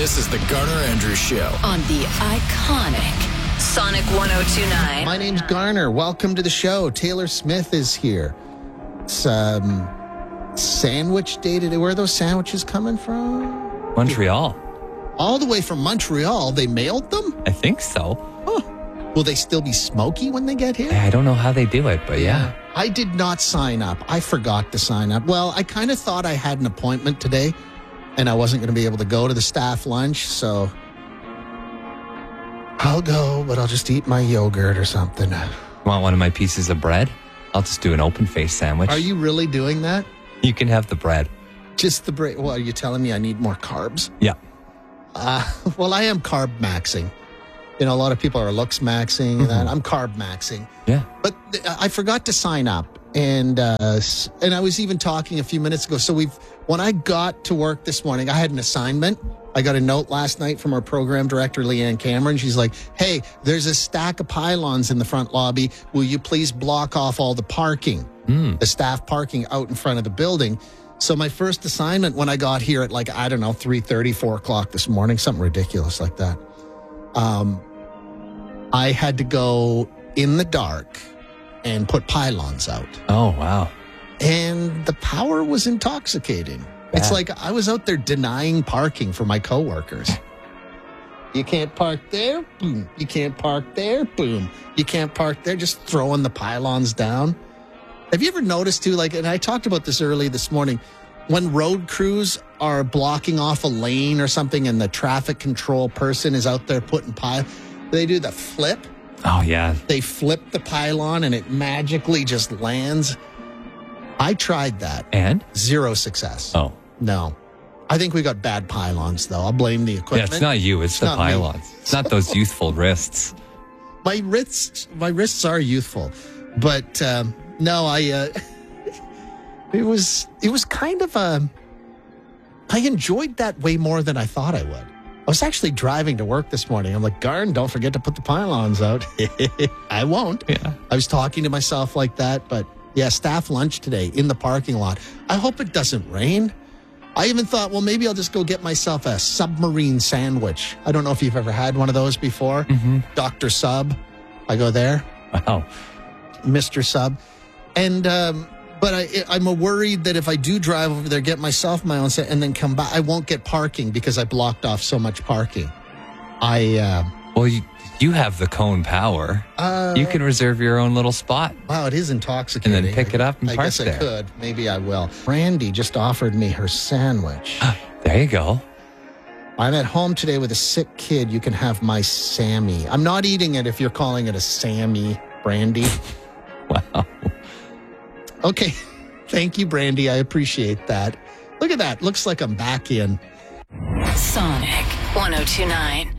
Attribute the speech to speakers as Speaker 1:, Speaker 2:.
Speaker 1: This is the Garner Andrews Show
Speaker 2: on the iconic Sonic 102.9.
Speaker 3: My name's Garner. Welcome to the show. Taylor Smith is here. It's sandwich day today. Where are those sandwiches coming from?
Speaker 4: Montreal.
Speaker 3: All the way from Montreal. They mailed them?
Speaker 4: I think so.
Speaker 3: Huh. Will they still be smoky when they get here?
Speaker 4: I don't know how they do it, but yeah.
Speaker 3: I did not sign up. I forgot to sign up. Well, I kind of thought I had an appointment today, and I wasn't going to be able to go to the staff lunch, so I'll go, but I'll just eat my yogurt or something.
Speaker 4: Want one of my pieces of bread? I'll just do an open-faced sandwich.
Speaker 3: Are you really doing that?
Speaker 4: You can have the bread.
Speaker 3: Just the bread? Well, are you telling me I need more carbs?
Speaker 4: Yeah.
Speaker 3: Well, I am carb maxing. You know, a lot of people are looks maxing and that. I'm carb maxing.
Speaker 4: Yeah.
Speaker 3: But I forgot to sign up. And I was even talking a few minutes ago. So when I got to work this morning, I had an assignment. I got a note last night from our program director, Leanne Cameron. She's like, hey, there's a stack of pylons in the front lobby. Will you please block off all the parking, the staff parking out in front of the building? So my first assignment when I got here at 3:30, 4 o'clock this morning, something ridiculous like that. I had to go in the dark and put pylons out.
Speaker 4: Oh, wow.
Speaker 3: And the power was intoxicating.
Speaker 4: Bad.
Speaker 3: It's like I was out there denying parking for my coworkers. You can't park there, boom. You can't park there, boom. You can't park there, just throwing the pylons down. Have you ever noticed too, and I talked about this early this morning, when road crews are blocking off a lane or something and the traffic control person is out there putting they do the flip.
Speaker 4: Oh, yeah.
Speaker 3: They flip the pylon and it magically just lands. I tried that.
Speaker 4: And?
Speaker 3: Zero success.
Speaker 4: Oh.
Speaker 3: No. I think we got bad pylons, though. I'll blame the equipment.
Speaker 4: Yeah, it's not you. It's the
Speaker 3: not me.
Speaker 4: pylons. It's not those youthful wrists.
Speaker 3: My wrists are youthful. But, no, it was kind of I enjoyed that way more than I thought I would. I was actually driving to work this morning. I'm like, Garn, don't forget to put the pylons out. I won't.
Speaker 4: Yeah.
Speaker 3: I was talking to myself like that, but yeah, staff lunch today in the parking lot. I hope it doesn't rain. I even thought, well, maybe I'll just go get myself a submarine sandwich. I don't know if you've ever had one of those before. Mm-hmm. Dr. Sub. I go there.
Speaker 4: Wow.
Speaker 3: Mr. Sub. And, but I'm worried that if I do drive over there, get myself my own set, and then come back, I won't get parking because I blocked off so much parking.
Speaker 4: Well, you have the cone power. You can reserve your own little spot.
Speaker 3: Wow, it is intoxicating.
Speaker 4: And then pick it up and
Speaker 3: I
Speaker 4: park
Speaker 3: guess
Speaker 4: there.
Speaker 3: I could. Maybe I will. Randy just offered me her sandwich.
Speaker 4: There you go.
Speaker 3: I'm at home today with a sick kid. You can have my Sammy. I'm not eating it if you're calling it a Sammy, Brandy.
Speaker 4: Wow.
Speaker 3: Okay. Thank you, Brandy. I appreciate that. Look at that. Looks like I'm back in.
Speaker 2: Sonic 102.9.